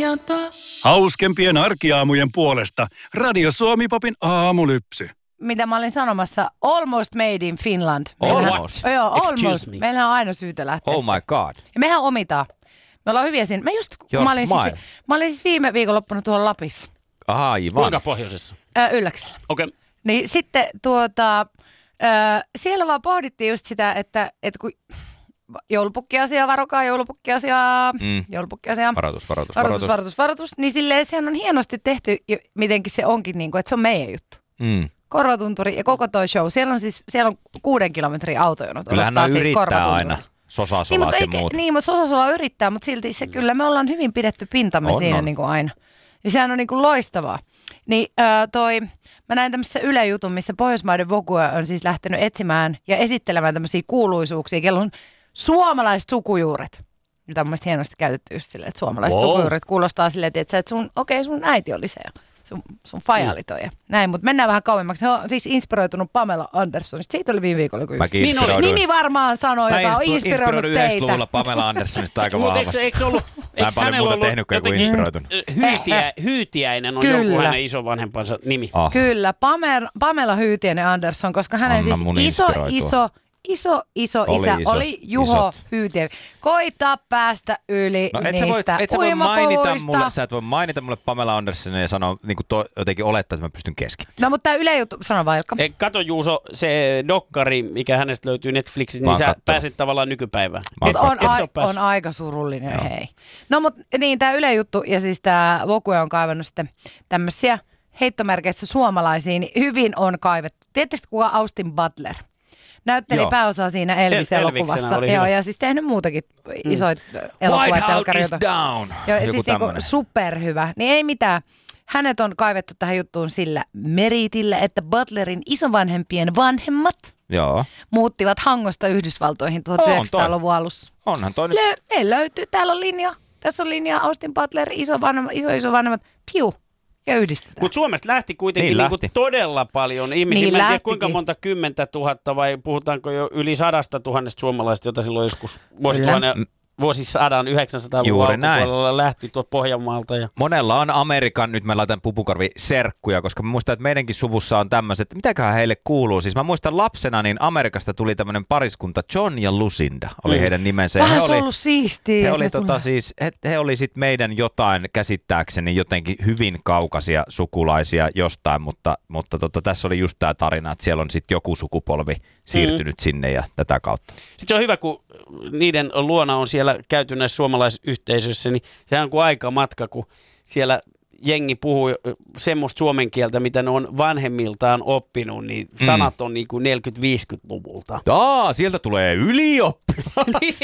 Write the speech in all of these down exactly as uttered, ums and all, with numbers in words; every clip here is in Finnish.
mainiota. Hauskempien arkiaamujen puolesta Radio Suomi-popin aamulypsy. Mitä mä olin sanomassa, almost made in Finland. Almost? Joo, Excuse almost. me. Meillä on aina syytä lähteä. Oh my god. Ja mehän omitaan. Me ollaan hyviä siinä. Mä just, Your mä olin, siis, smile. mä olin siis viime viikonloppuna tuolla Lapissa. Aivan. Kuinka pohjoisessa? Ää, Ylläksellä. Okei. Okay. Niin sitten tuota, ää, siellä vaan pohdittiin just sitä, että, että kun joulupukkiasia, varokaa joulupukkiasiaa, Mm. joulupukkiasiaa. Varoitus, varoitus, Varoitus, varoitus, varoitus. Niin silleen sehän on hienosti tehty, ja mitenkin se onkin, niin kuin, että se on meidän juttu. Mm. Korvatunturi ja koko toi show. Siellä on siis siellä on kuuden kilometrin autojonot. Kyllähän odottaa ne siis yrittää Korvatunturilla. aina. Sosasolat Niin, mutta, ja eikä, muut. niin, mutta Sosasola yrittää, mutta silti se kyllä me ollaan hyvin pidetty pintamme On, siinä on. niin kuin aina. Ja sehän on niin kuin loistavaa. Niin äh, toi, mä näin tämmöisessä Yle jutun, missä Pohjoismaiden Vokue on siis lähtenyt etsimään ja esittelemään tämmöisiä kuuluisuuksia, kello on suomalaiset sukujuuret. Mitä on mun mielestä hienosti käytetty just silleen, että suomalaiset Wow. sukujuuret kuulostaa silleen, että sun, okei, okay, sun äiti oli se ja sun, sun faja oli toi ja näin. Mutta mennään vähän kauemmaksi. Se on siis inspiroitunut Pamela Andersonista. Siitä oli viime viikolla. Kun Mäkin Niin oli. inspiroiduin. Nimi varmaan sanoo, Mä joka on inspi- inspiroinut inspiroidun teitä. yhdeksänkymmentäluvulla Pamela Andersonista aika Mutta eikö, vahvasti. eikö se ollut, Mä en eikö paljon hänellä muuta ollut tehnytkään kuin jotenkin inspiroitunut. hyytiä, Hyytiäinen on Kyllä. jonkun hänen isovanhempansa nimi. Oh. Kyllä, Pamela, Pamela Hyytiäinen Andersson, koska hänen Anna siis mun iso, inspiroitua. iso, iso, iso Oli isä iso, oli Juho iso. Hyytiäinen. Koita päästä yli No et sä, voit, niistä et sä voi mainita uimapuvuista. mulle, sä et voi mainita mulle Pamela Andersonia ja sanoa, niin kuin to, jotenkin olettaa, että mä pystyn keskittymään. No mutta tämä Yle juttu, sano vaan Ilkka. Eh, Kato Juuso, se dokkari, mikä hänestä löytyy Netflixistä, Mä niin oon sä kattonut. pääset tavallaan nykypäivään. Mä oon Et on, et sä ai, oo päässyt. on aika surullinen, Joo. hei. No mutta niin, tämä Yle juttu ja siis tämä Vokue on kaivannut sitten tämmöisiä heittomerkeissä suomalaisiin, niin hyvin on kaivettu. Tiedättekö kuka Austin Butler? Näytteli Joo. pääosaa siinä El- Elvis-elokuvassa. Elviksenä oli Joo, hyvä. ja siis tehnyt muutakin isoit mm. White elokuvat. House is telkkarioita. down. Joo, Joku siis niinku tämmönen. superhyvä. Niin ei mitään. Hänet on kaivettu tähän juttuun sillä meritillä, että Butlerin isovanhempien vanhemmat Joo. muuttivat Hangosta Yhdysvaltoihin tuhatyhdeksänsataaluvun alussa. Onhan toi nyt. Lö- meillä löytyy, täällä on linja. Tässä on linja Austin Butler, isovanhemmat, iso isovanhemmat, piu, ja yhdistetään. Mutta Suomesta lähti kuitenkin Niin niin lähti. todella paljon ihmisiä. Niin Mä en tiedä lähtikin. kuinka monta kymmentä tuhatta vai puhutaanko jo yli sadasta tuhannesta suomalaista, jota silloin joskus vuosituhannen, vuosisadan yhdeksänsadan luvun Juuri näin. alkupuolella lähti tuolta Pohjanmaalta. Ja... Monella on Amerikan, nyt mä laitan pupukarvi serkkuja, koska mä muistan, että meidänkin suvussa on tämmöiset, mitäköhän heille kuuluu. Siis mä muistan lapsena, niin Amerikasta tuli tämmöinen pariskunta, John ja Lucinda oli Mm. heidän nimensä. Ja Vähän he se oli, on ollut siistiä. he että oli, ne tota, tulee. siis, he, he oli sit meidän jotain käsittääkseni jotenkin hyvin kaukaisia sukulaisia jostain, mutta, mutta tota, tässä oli just tämä tarina, että siellä on sitten joku sukupolvi siirtynyt mm. sinne ja tätä kautta. Sitten se on hyvä, kun niiden luona on siellä käyty näissä suomalaisyhteisöissä, niin sehän on kuin aikamatka, kun siellä jengi puhuu semmoista suomen kieltä, mitä ne on vanhemmiltaan oppinut, niin Mm. sanat on niin kuin neljäkymmentä-viisikymmentäluvulta. Aa, sieltä tulee ylioppilas.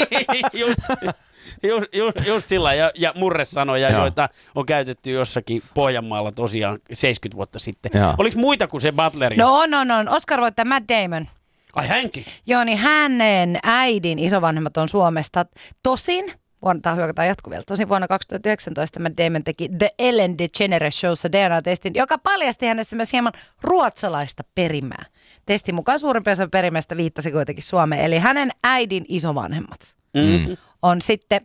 just, just, just, just sillä ja, ja murresanoja, Joo. joita on käytetty jossakin Pohjanmaalla tosiaan seitsemänkymmentä vuotta sitten. Joo. Oliko muita kuin se Butleri? No on, on, on. Oscar voittaa Matt Damon. Ai hänkin? Joo, niin hänen äidin isovanhemmat on Suomesta. Tosin, vuonna, tämä hyökätään jatkuu vielä, tosin vuonna kaksituhattayhdeksäntoista Matt Damon teki The Ellen DeGeneres Showssa D N A-testin, joka paljasti hänessä myös hieman ruotsalaista perimää. Testin mukaan suurin osa perimästä viittasi kuitenkin Suomeen, eli hänen äidin isovanhemmat Mm. on sitten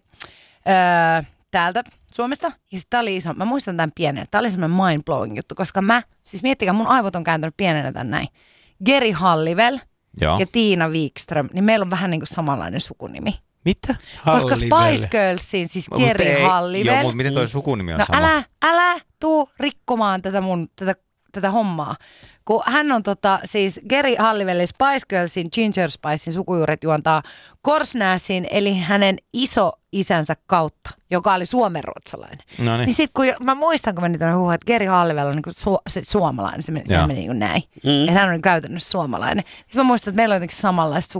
öö, täältä Suomesta. Ja sitten tämä oli iso, mä muistan tämän pienen, tämä oli semmoinen mind-blowing juttu, koska mä, siis miettikää, mun aivot on kääntynyt pienenä tän näin. Geri Hallivel Joo. ja Tiina Wikström, niin meillä on vähän niin kuin samanlainen sukunimi. Mitä? Koska Spice Girlsin, siis Geri Hallivel. Joo, mutta miten toi sukunimi on No sama? älä, älä tuu rikkomaan tätä mun, tätä, tätä hommaa. Kun hän on tota, siis Geri Hallivel, Spice Girlsin, Ginger Spicein sukujuuret juontaa Korsnäsin, eli hänen iso isänsä kautta, joka oli suomenruotsalainen. No niin. Niin sit kun mä muistan, kun mä niitä huuhan, että Geri Hallivel on niinku su- se suomalainen, se meni, se Joo. meni niinku näin. Mm. Että hän on käytännössä suomalainen. Sitten mä muistan, että meillä on jotenkin samanlaiset